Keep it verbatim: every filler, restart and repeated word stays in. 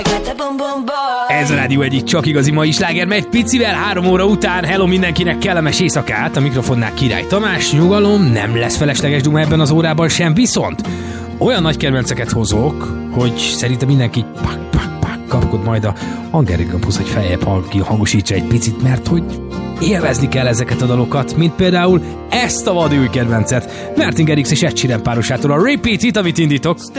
Ez a Rádió egyik csak igazi mai sláger, megy picivel három óra után. Hello mindenkinek, kellemes éjszakát. A mikrofonnál Király Tamás, nyugalom, nem lesz felesleges duma ebben az órában sem, viszont olyan nagy kedvenceket hozok, hogy szerintem mindenki pak, pak, pak, kapkod majd a Hanger Campus, hogy feljebb hangosítsa egy picit, mert hogy élvezni kell ezeket a dalokat, mint például ezt a vadi új kedvencet, Martin Garrix és Ed Sheeran párosától, a Repeat It, amit indítok.